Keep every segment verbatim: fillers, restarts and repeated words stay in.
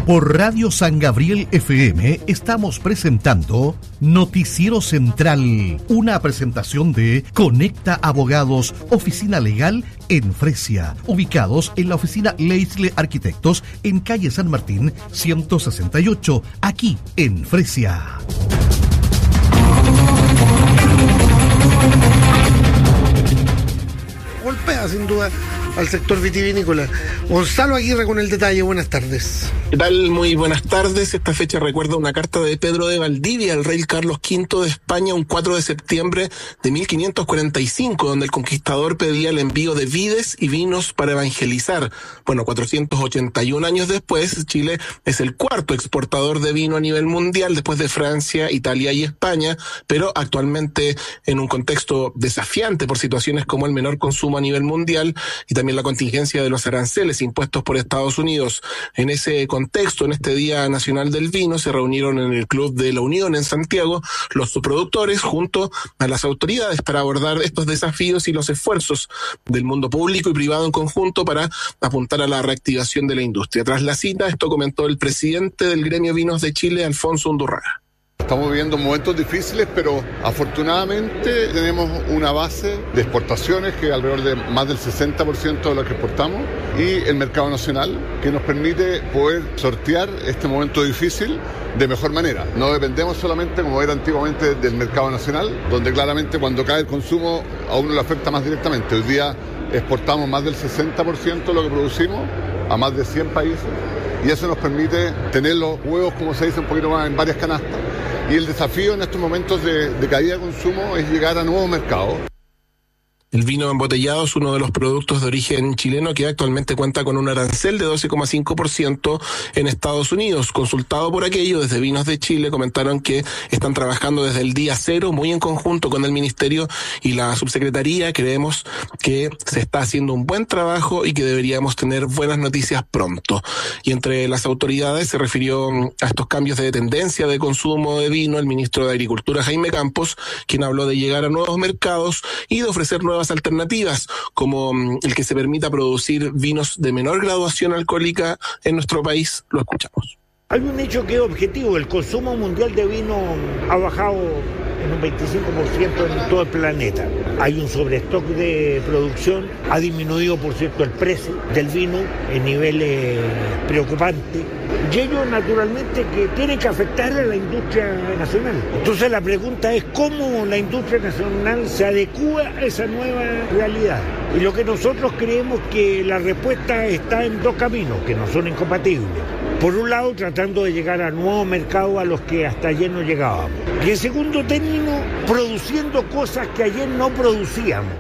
Por Radio San Gabriel F M estamos presentando Noticiero Central, una presentación de Conecta Abogados, oficina legal en Fresia, ubicados en la oficina Leisle Arquitectos en calle San Martín ciento sesenta y ocho, aquí en Fresia. Golpea sin duda al sector vitivinícola. Gonzalo Aguirre con el detalle, buenas tardes. ¿Qué tal? Muy buenas tardes. Esta fecha recuerda una carta de Pedro de Valdivia al rey Carlos quinto de España un cuatro de septiembre de mil quinientos cuarenta y cinco, donde el conquistador pedía el envío de vides y vinos para evangelizar. Bueno, cuatrocientos ochenta y un años después, Chile es el cuarto exportador de vino a nivel mundial, después de Francia, Italia y España, pero actualmente en un contexto desafiante por situaciones como el menor consumo a nivel mundial y también la contingencia de los aranceles impuestos por Estados Unidos. En ese contexto, en este Día Nacional del Vino, se reunieron en el Club de la Unión en Santiago los productores junto a las autoridades para abordar estos desafíos y los esfuerzos del mundo público y privado en conjunto para apuntar a la reactivación de la industria. Tras la cita, esto comentó el presidente del Gremio Vinos de Chile, Alfonso Undurraga. Estamos viviendo momentos difíciles, pero afortunadamente tenemos una base de exportaciones que es alrededor de más del sesenta por ciento de lo que exportamos y el mercado nacional que nos permite poder sortear este momento difícil de mejor manera. No dependemos solamente, como era antiguamente, del mercado nacional, donde claramente cuando cae el consumo a uno le afecta más directamente. Hoy día exportamos más del sesenta por ciento de lo que producimos a más de cien países y eso nos permite tener los huevos, como se dice, un poquito más en varias canastas. Y el desafío en estos momentos de, de caída de consumo es llegar a nuevos mercados. El vino embotellado es uno de los productos de origen chileno que actualmente cuenta con un arancel de doce coma cinco por ciento en Estados Unidos. Consultado por aquello, desde Vinos de Chile comentaron que están trabajando desde el día cero, muy en conjunto con el Ministerio y la Subsecretaría. Creemos que se está haciendo un buen trabajo y que deberíamos tener buenas noticias pronto. Y entre las autoridades se refirió a estos cambios de tendencia de consumo de vino el ministro de Agricultura, Jaime Campos, quien habló de llegar a nuevos mercados y de ofrecer nuevas alternativas, como el que se permita producir vinos de menor graduación alcohólica en nuestro país. Lo escuchamos. Hay un hecho que es objetivo: el consumo mundial de vino ha bajado en un veinticinco por ciento en todo el planeta. Hay un sobrestock de producción, ha disminuido, por cierto, el precio del vino en niveles preocupantes. Y ello, naturalmente, que tiene que afectar a la industria nacional. Entonces la pregunta es cómo la industria nacional se adecúa a esa nueva realidad. Y lo que nosotros creemos que la respuesta está en dos caminos, que no son incompatibles. Por un lado, tratando de llegar a nuevos mercados a los que hasta ayer no llegábamos. Y en segundo término, produciendo cosas que ayer no producíamos.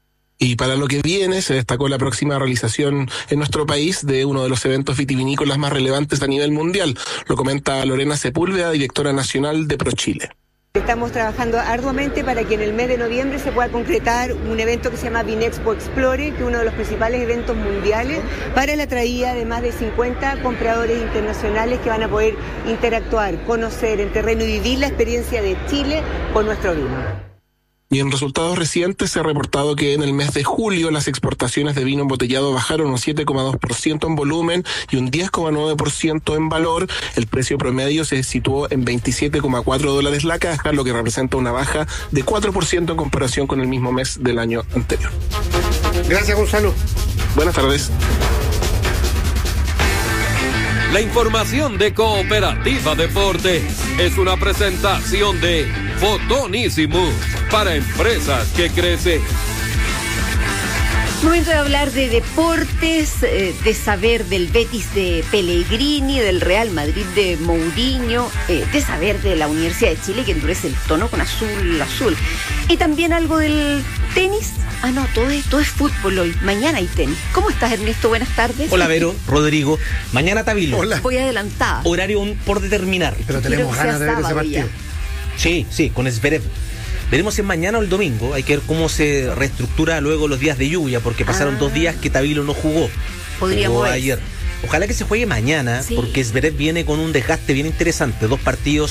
Y para lo que viene, se destacó la próxima realización en nuestro país de uno de los eventos vitivinícolas más relevantes a nivel mundial. Lo comenta Lorena Sepúlveda, directora nacional de ProChile. Estamos trabajando arduamente para que en el mes de noviembre se pueda concretar un evento que se llama Vinexpo Explore, que es uno de los principales eventos mundiales para la traída de más de cincuenta compradores internacionales que van a poder interactuar, conocer en terreno y vivir la experiencia de Chile con nuestro vino. Y en resultados recientes se ha reportado que en el mes de julio las exportaciones de vino embotellado bajaron un siete coma dos por ciento en volumen y un diez coma nueve por ciento en valor. El precio promedio se situó en veintisiete coma cuatro dólares la caja, lo que representa una baja de cuatro por ciento en comparación con el mismo mes del año anterior. Gracias, Gonzalo. Buenas tardes. La información de Cooperativa Deportes es una presentación de Fotonísimo para empresas que crecen. Momento de hablar de deportes, eh, de saber del Betis de Pellegrini, del Real Madrid de Mourinho, eh, de saber de la Universidad de Chile que endurece el tono con azul azul. Y también algo del tenis. Ah, no, todo es, todo es fútbol hoy. Mañana hay tenis. ¿Cómo estás, Ernesto? Buenas tardes. Hola, Vero, Rodrigo. Mañana Tabilo. Hola. Voy adelantada. Horario por determinar. Pero tenemos ganas de ver ese partido. Ya. Sí, sí, con Zverev. Veremos si es mañana o el domingo. Hay que ver cómo se reestructura luego los días de lluvia, porque pasaron ah. dos días que Tabilo no jugó. Podríamos jugó ayer. Ojalá que se juegue mañana, sí, porque Zverev viene con un desgaste bien interesante. Dos partidos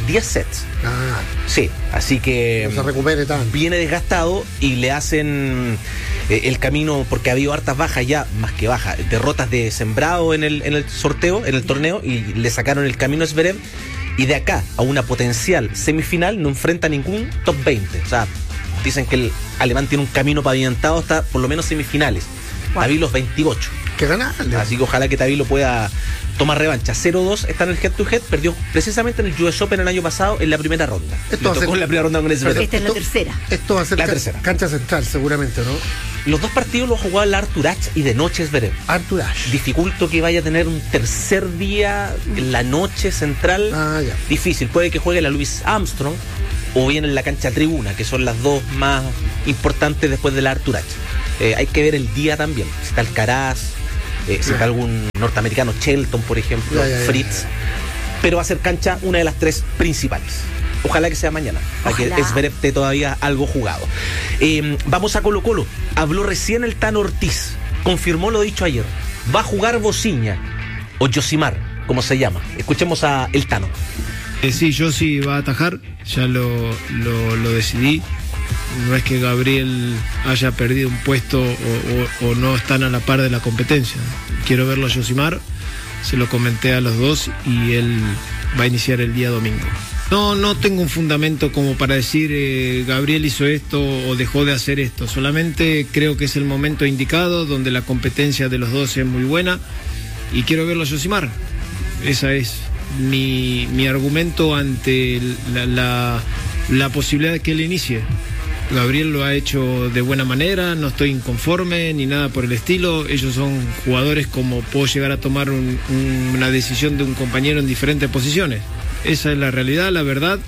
diez sets. Ah, Sí, así que no se recupere tanto. viene desgastado y le hacen eh, el camino, porque ha habido hartas bajas ya, más que bajas, derrotas de sembrado en el, en el sorteo, en el torneo, y le sacaron el camino a Zverev, y de acá a una potencial semifinal no enfrenta ningún top veinte. O sea, dicen que el alemán tiene un camino pavimentado hasta por lo menos semifinales. Wow. Tabilo veintiocho. Que ganarle. Así que ojalá que Tabilo pueda tomar revancha. cero dos está en el head to head, perdió precisamente en el U S Open el año pasado en la primera ronda. Esto Le va a tocó ser- en la primera ronda con Zverev. Esta es la Esto- tercera. Esto va a ser La ca- tercera. cancha central, seguramente, ¿no? Los dos partidos los ha jugado el Artur Ashe y de noche Zverev. Arthur Ashe. Dificulto que vaya a tener un tercer día en la noche central. Ah, ya. Difícil. Puede que juegue la Louis Armstrong o bien en la cancha tribuna, que son las dos más importantes después del Artur Ashe. Eh, hay que ver el día también. Si está Alcaraz, eh, si está algún norteamericano, Shelton, por ejemplo, Ya, ya, ya, Fritz. ya. Pero va a ser cancha una de las tres principales. Ojalá que sea mañana, para que Ojalá. Zverev esté todavía algo jugado. Eh, vamos a Colo Colo. Habló recién el Tano Ortiz. Confirmó lo dicho ayer. Va a jugar Bociña o Josimar, como se llama. Escuchemos a el Tano. Eh, sí, yo sí va a atajar, ya lo, lo, lo decidí. No es que Gabriel haya perdido un puesto o, o- o no están a la par de la competencia. Quiero verlo a Josimar, se lo comenté a los dos y él va a iniciar el día domingo. No, no tengo un fundamento como para decir eh, Gabriel hizo esto o dejó de hacer esto. Solamente creo que es el momento indicado donde la competencia de los dos es muy buena y quiero verlo a Josimar. Esa es mi, mi argumento ante la, la, la posibilidad de que él inicie. Gabriel lo ha hecho de buena manera, no estoy inconforme ni nada por el estilo. Ellos son jugadores como puedo llegar a tomar un- un- una decisión de un compañero en diferentes posiciones. Esa es la realidad, la verdad.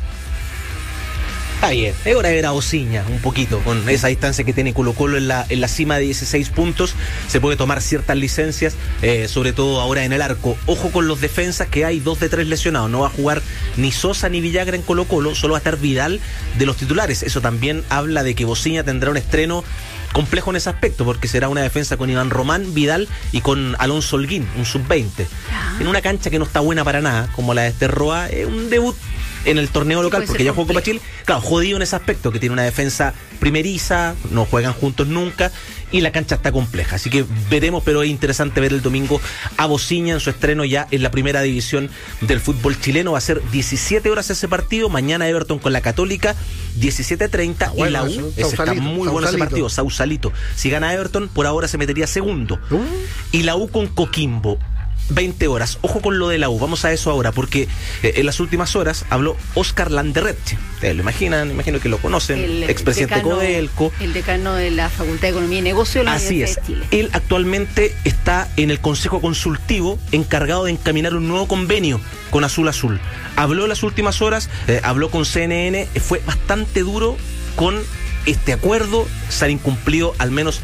Está bien, es hora de ver a Bociña un poquito, con esa distancia que tiene Colo Colo en la, en la cima de dieciséis puntos, se puede tomar ciertas licencias, eh, sobre todo ahora en el arco. Ojo con los defensas, que hay dos de tres lesionados, no va a jugar ni Sosa ni Villagra en Colo Colo, solo va a estar Vidal de los titulares. Eso también habla de que Bociña tendrá un estreno complejo en ese aspecto, porque será una defensa con Iván Román, Vidal y con Alonso Holguín, un sub veinte. En una cancha que no está buena para nada, como la de Esterroa, es un debut en el torneo local, puede porque ser ya jugó Copa complejo. Chile. Claro, jodido en ese aspecto, que tiene una defensa primeriza, no juegan juntos nunca, y la cancha está compleja. Así que veremos, pero es interesante ver el domingo a Bociña en su estreno ya en la primera división del fútbol chileno. Va a ser diecisiete horas ese partido, mañana Everton con la Católica, diecisiete treinta, Está bueno y la U, eso, ese está Sausalito, muy bueno ese Sausalito. partido, Sausalito. Si gana Everton, por ahora se metería segundo. Uh. Y la U con Coquimbo, veinte horas. Ojo con lo de la U, vamos a eso ahora, porque eh, en las últimas horas habló Oscar Landerreche. Ustedes lo imaginan, imagino que lo conocen, El expresidente de decano- Codelco. El decano de la Facultad de Economía y Negocio de la Así es. Universidad de Chile. Él actualmente está en el Consejo Consultivo encargado de encaminar un nuevo convenio con Azul Azul. Habló en las últimas horas, eh, habló con C N N, eh, fue bastante duro con este acuerdo. Se han incumplido al menos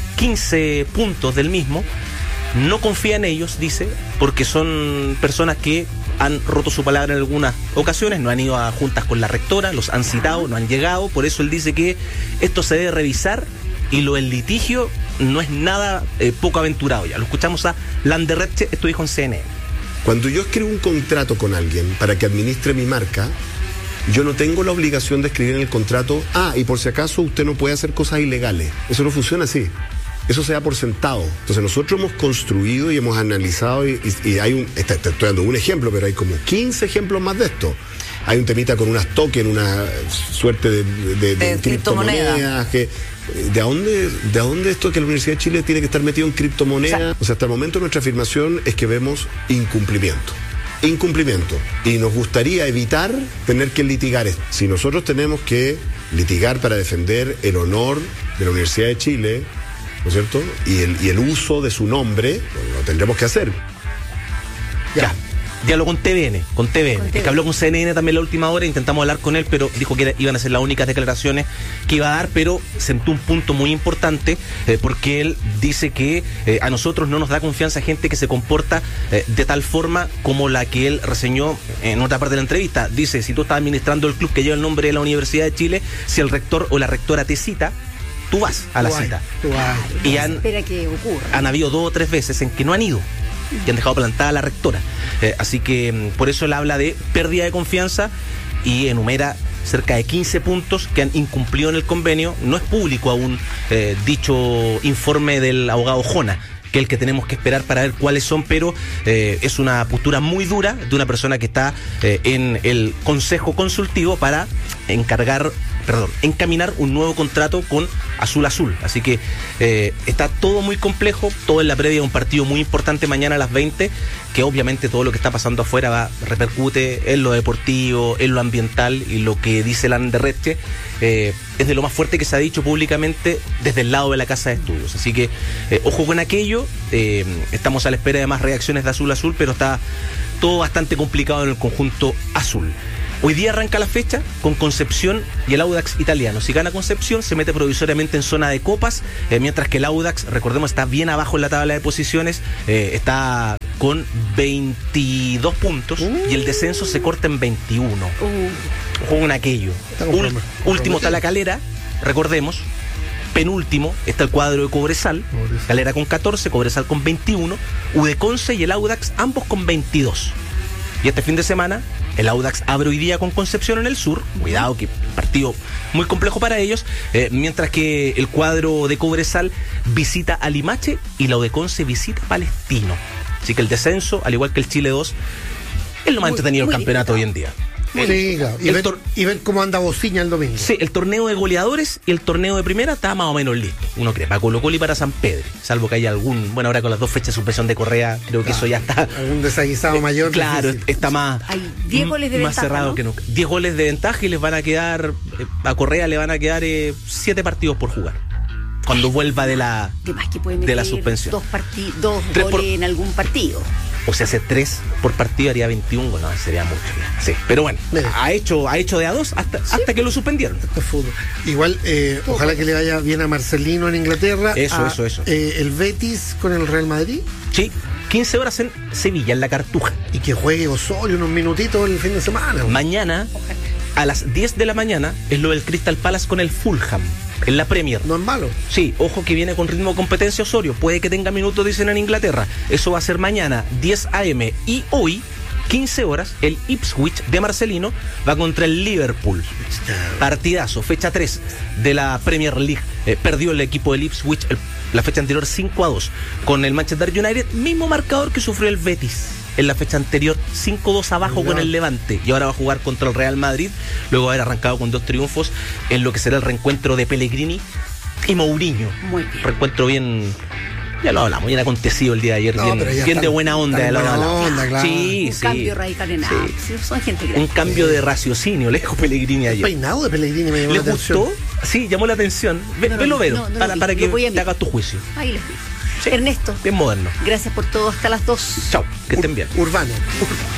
quince puntos del mismo. No confía en ellos, dice, porque son personas que han roto su palabra en algunas ocasiones, no han ido a juntas con la rectora, los han citado, no han llegado. Por eso él dice que esto se debe revisar y lo del litigio no es nada eh, poco aventurado. Ya lo escuchamos a Landerreche, esto dijo en C N N. Cuando yo escribo un contrato con alguien para que administre mi marca, yo no tengo la obligación de escribir en el contrato, ah, y por si acaso usted no puede hacer cosas ilegales. Eso no funciona así. Eso se da por sentado. Entonces nosotros hemos construido y hemos analizado y, y, y hay un, te, te estoy dando un ejemplo, pero hay como quince ejemplos más de esto. Hay un temita con unas tokens, una suerte de, de, de, De criptomoneda. criptomonedas que ¿De dónde, ¿De dónde esto que la Universidad de Chile tiene que estar metido en criptomonedas? O sea, o sea, hasta el momento nuestra afirmación es que vemos incumplimiento. Incumplimiento. Y nos gustaría evitar tener que litigar esto. Si nosotros tenemos que litigar para defender el honor de la Universidad de Chile, ¿no es cierto? Y el, y el uso de su nombre, lo tendremos que hacer. Ya. ya. Diálogo con T V N, con T V N. Con es que habló con C N N también la última hora, intentamos hablar con él, pero dijo que era, iban a ser las únicas declaraciones que iba a dar, pero sentó un punto muy importante, eh, porque él dice que eh, a nosotros no nos da confianza gente que se comporta eh, de tal forma como la que él reseñó en otra parte de la entrevista. Dice, si tú estás administrando el club que lleva el nombre de la Universidad de Chile, si el rector o la rectora te cita, tú vas a la Guay, cita. guay. Y han, espera que ocurra. han habido dos o tres veces en que no han ido. y han dejado plantada a la rectora. Eh, así que por eso él habla de pérdida de confianza y enumera cerca de quince puntos que han incumplido en el convenio. No es público aún eh, dicho informe del abogado Jona, que es el que tenemos que esperar para ver cuáles son, pero eh, es una postura muy dura de una persona que está eh, en el Consejo Consultivo para encargar, perdón, encaminar un nuevo contrato con Azul Azul. Así que eh, está todo muy complejo, todo en la previa de un partido muy importante mañana a las veinte, que obviamente todo lo que está pasando afuera va, repercute en lo deportivo, en lo ambiental, y lo que dice el Anderreche eh, es de lo más fuerte que se ha dicho públicamente desde el lado de la Casa de Estudios. Así que eh, ojo con aquello, eh, estamos a la espera de más reacciones de Azul Azul, pero está todo bastante complicado en el conjunto azul. Hoy día arranca la fecha con Concepción y el Audax italiano. Si gana Concepción, se mete provisoriamente en zona de copas, eh, mientras que el Audax, recordemos, está bien abajo en la tabla de posiciones, eh, está con veintidós puntos uh. y el descenso se corta en veintiuno. Uh. Ojo con aquello. Ul- último está la Calera, recordemos. Penúltimo está el cuadro de Cobresal, Cobresal. Calera con catorce, Cobresal con veintiuno, U D Conce y el Audax ambos con veintidós. Y este fin de semana el Audax abre hoy día con Concepción en el sur. Cuidado, que partido muy complejo para ellos. Eh, mientras que el cuadro de Cobresal visita a Limache y la U D Conce visita a Palestino. Así que el descenso, al igual que el Chile dos, es lo más muy, entretenido del campeonato hoy en día. El, sí, claro. Y, ver, tor- y ver cómo anda Bociña el domingo. Sí, el torneo de goleadores y el torneo de primera está más o menos listo. Uno cree, para Colo Colo y para San Pedro. Salvo que haya algún, bueno, ahora con las dos fechas de suspensión de Correa, creo que claro, eso ya está. Algún desaguisado eh, mayor. Claro, difícil. Está más. Hay diez goles de más ventaja, cerrado, ¿no? Que nunca. diez goles de ventaja y les van a quedar, eh, a Correa le van a quedar siete eh, partidos por jugar. Cuando vuelva de la, de la suspensión. Dos, parti- dos goles por... en algún partido. O sea, hace tres por partido haría veintiún, no, sería mucho. Sí, pero bueno, ha hecho, ha hecho de a dos hasta, ¿sí? hasta que lo suspendieron. Igual, eh, ojalá que le vaya bien a Marcelino en Inglaterra. Eso, a, eso, eso. Eh, el Betis con el Real Madrid. Sí, quince horas en Sevilla, en la Cartuja. Y que juegue Osorio unos minutitos el fin de semana. Mañana, a las diez de la mañana, es lo del Crystal Palace con el Fulham. En la Premier. No es malo. Sí, ojo que viene con ritmo de competencia Osorio. Puede que tenga minutos, dicen en Inglaterra. Eso va a ser mañana, diez a.m. Y hoy, quince horas, el Ipswich de Marcelino va contra el Liverpool. Partidazo, fecha tres de la Premier League. Eh, perdió el equipo del Ipswich el, la fecha anterior cinco a dos con el Manchester United. Mismo marcador que sufrió el Betis en la fecha anterior, cinco a dos abajo con el Levante, y ahora va a jugar contra el Real Madrid, luego de haber arrancado con dos triunfos en lo que será el reencuentro de Pellegrini y Mourinho. Muy bien. Reencuentro bien, ya lo hablamos, bien acontecido el día de ayer, no, bien, bien están, de buena onda. De buena la onda, claro. Sí, un sí. cambio radical en nada. Sí. Son gente Un cambio de raciocinio, le dijo Pellegrini ayer. El peinado de Pellegrini me llamó ¿Le la atención. gustó? Sí, llamó la atención. Ve, no, no, velo, Vero, no, no, para, para que te hagas tu juicio. Ahí les vi. Sí, Ernesto, bien moderno. Gracias por todo, hasta las dos. Chao, que estén bien. Urbano.